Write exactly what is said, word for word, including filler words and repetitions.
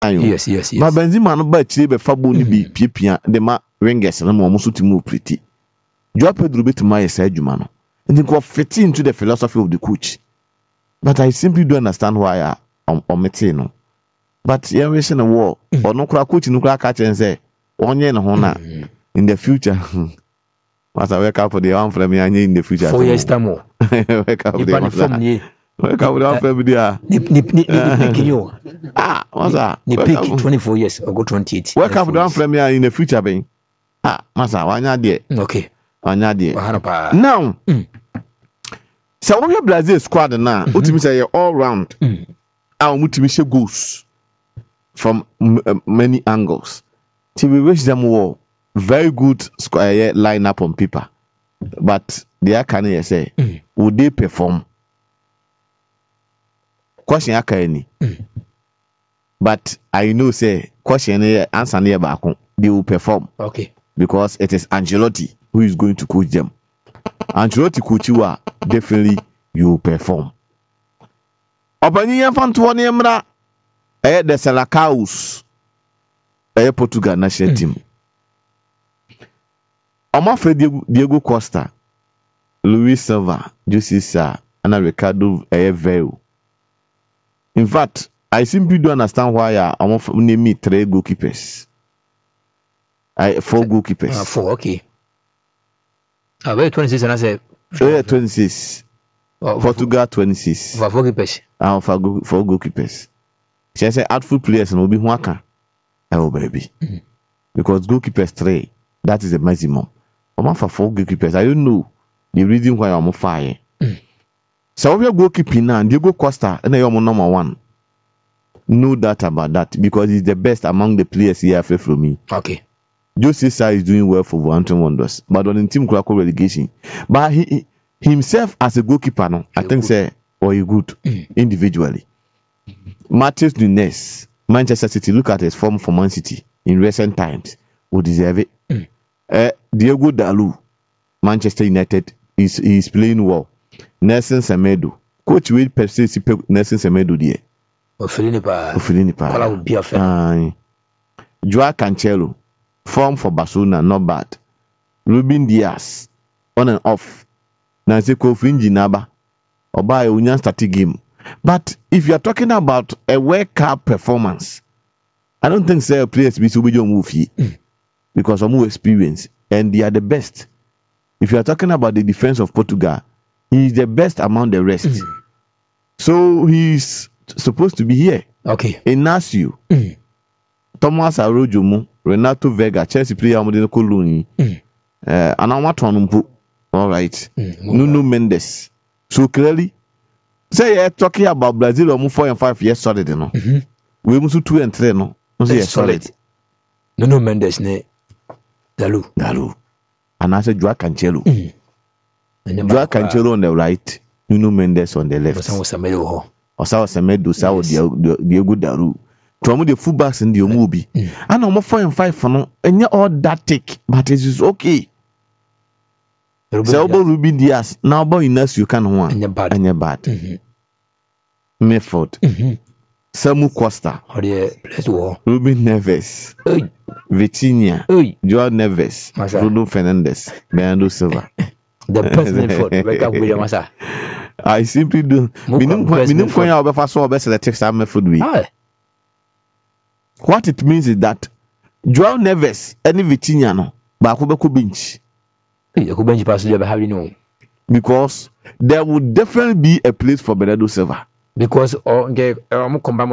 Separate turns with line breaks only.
Yes, yes, yes.
But Benzema no ba chire be fa bo ni bi piepia de ma Rangers na mo so timu pretty. Joao Pedro betima yes adwuma no. And he go fit into the philosophy of the coach. But I simply don't understand why I am omitting no. But yeah, we say na war or no kra coach no kra catch and say onye na ho na in the future. Must I wake up for the one from me in the future.
Four years time more.
Wake up the one from me. Wake up the one from me there.
Nip nip nip nip you.
Ah, what's that?
Nip pick twenty-four years or go twenty-eight.
Wake up the one from me in the future, ben. Ah, masa wanya there.
Okay.
Wanya there. Now. So when you Brazil squad now, ultimately say all round. Ah, ultimately say goals from uh, many angles. Till we wish them all very good square lineup on paper, but they are can say mm. would they perform? Question akani, mm. but I know say question answer near back they will perform.
Okay,
because it is Ancelotti who is going to coach them. Ancelotti coach you are definitely you will perform. Opani yanfanto ne mra eh the Selecaos eh Portugal national mm. team. Omafre Diego, Diego Costa, Luis Silva, Jose Sa, and Ricardo Evero. In fact, I simply don't understand why I'm uh, name me three goalkeepers. I four goalkeepers.
Uh, four, okay. Uh, wait, twenty-six and I say.
Yeah, twenty-six. Oh, Portugal twenty-six.
For four goalkeepers.
Ah, for go, four goalkeepers. She say outfield players and will be one. Oh baby, mm-hmm. Because goalkeepers three, that is the maximum. I'm for four goalkeepers. I don't know the reason why I'm fire. Mm. So we are goalkeeping now, Diego Costa, and I'm number one. No doubt about that because he's the best among the players here from me.
Okay.
Jose Sa is doing well for Wolverhampton Wanderers, but on the team Krakow relegation. But he, he himself as a goalkeeper, no, I think say or he good mm. individually. Mm-hmm. Matheus Nunes, Manchester City. Look at his form for Man City in recent times. Would deserve it. Mm. Uh, Diego Dalu, Manchester United, is is playing well. Nelson Semedo, coach will persist Nelson Semedo there.
Ofilini pa.
Ofilini pa.
Kola would be a fan.
Joao Cancelo, form for Barcelona, not bad. Ruben Diaz, on and off. Nancy Kofi Naba, or by a Union starting game. But if you are talking about a World Cup performance, I don't think say players be so big on movie. Because of more experience, and they are the best. If you are talking about the defense of Portugal, he is the best among the rest. Mm. So he's supposed to be here.
Okay.
Inacio, mm. Thomas Arojomo, Renato Vega, Chelsea player, Modena Coloni, mm. uh, and I'm not all right. Mm. Nuno Mendes. So clearly, say you're talking about Brazil or four and five years solid, you know. Mm-hmm. We must two and three, no. Yes, solid.
Nuno Mendes, ne. Dalu.
Dalu. And I said Joao Cancelo. Mm. Joao Cancelo on the right, Nuno Mendes on the left.
Osawa Semedo.
Osawa Semedo, Osawa Diego Dalu. To the fullbacks in the Omubi. And I'm four and five for no, and you're all that take, but it is okay. So about Ruben Diaz, now about Ines you can one.
And you're bad.
And you're bad. Mm-hmm. Mayford. Mm-hmm. Samu Costa. Ruben Neves. Oy. Vitinha. Oy. Joao Neves. Masa. Bruno Fernandes. Bernardo Silva.
The person for wake up with Masa.
I simply do. Minimum point out before so best the text I'm food we. What it means is that Joao Neves and Vitinha no ba ko be ko bench.
Hey, ko bench pass you be having no.
Because there would definitely be a place for Bernardo Silva.
Because oh, okay, um,